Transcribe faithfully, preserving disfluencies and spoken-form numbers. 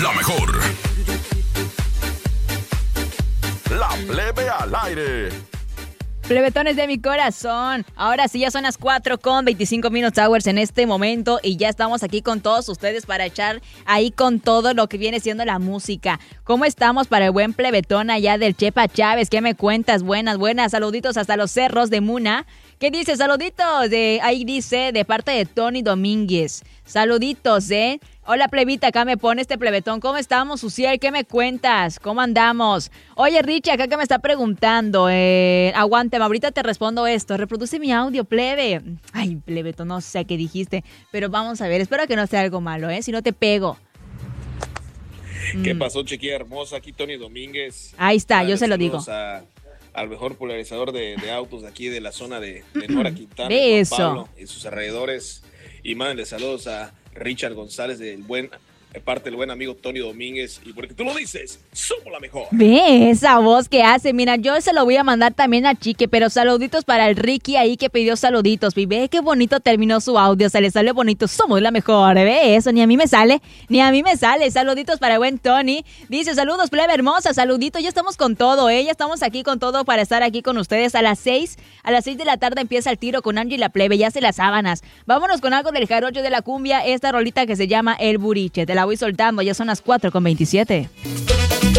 La mejor. La plebe al aire. Plebetones de mi corazón, ahora sí ya son las cuatro con veinticinco Minutes Hours en este momento y ya estamos aquí con todos ustedes para echar ahí con todo lo que viene siendo la música. ¿Cómo estamos para el buen plebetón allá del Chepa Chávez? ¿Qué me cuentas? Buenas, buenas, saluditos hasta los cerros de Muna. ¿Qué dice? Saluditos, de, ahí dice de parte de Tony Domínguez. Saluditos, ¿eh? Hola, plebita, acá me pone este plebetón. ¿Cómo estamos, Uciel? ¿Qué me cuentas? ¿Cómo andamos? Oye, Richie, acá que me está preguntando. Eh, aguántame, ahorita te respondo esto. Reproduce mi audio, plebe. Ay, plebetón, no sé qué dijiste. Pero vamos a ver, espero que no sea algo malo, ¿eh? Si no te pego. ¿Qué Mm. pasó, chiquilla hermosa? Aquí Tony Domínguez. Ahí está, Dale yo se lo digo. saludos a- al mejor polarizador de, de autos de aquí de la zona de, de Nora Quintana, Ve Juan eso. Pablo y sus alrededores. Y mándenle saludos a Richard González del buen, de parte del buen amigo Tony Domínguez. Y porque tú lo dices, somos la mejor. Ve esa voz que hace. Mira, yo se lo voy a mandar también a Chique, pero saluditos para el Ricky ahí que pidió saluditos. Y ve qué bonito terminó su audio, se le sale bonito. Somos la mejor, ve eso, ni a mí me sale, ni a mí me sale. Saluditos para el buen Tony. Dice, saludos, plebe hermosa, saluditos. Ya estamos con todo, ¿eh? Ya estamos aquí con todo para estar aquí con ustedes. A las seis, a las seis de la tarde empieza el tiro con Angie y la plebe, ya se las sábanas. Vámonos con algo del jarocho de la cumbia, esta rolita que se llama El Buriche. Te la voy soltando, ya son las cuatro con veintisiete.